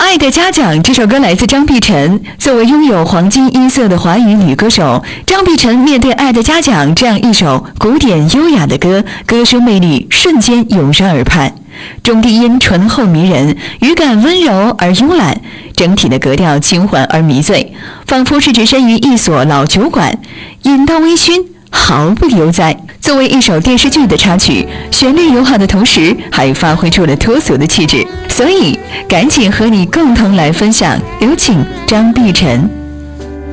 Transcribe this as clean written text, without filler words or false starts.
爱的嘉奖》这首歌来自张碧晨。作为拥有黄金音色的华语女歌手，张碧晨面对《爱的嘉奖》这样一首古典优雅的歌，歌声魅力瞬间涌上耳畔。中低音醇厚迷人，语感温柔而慵懒，整体的格调轻缓而迷醉，仿佛是置身于一所老酒馆，饮到微醺，毫不悠哉。作为一首电视剧的插曲，旋律友好的同时，还发挥出了脱俗的气质，所以赶紧和你共同来分享。有请张碧晨。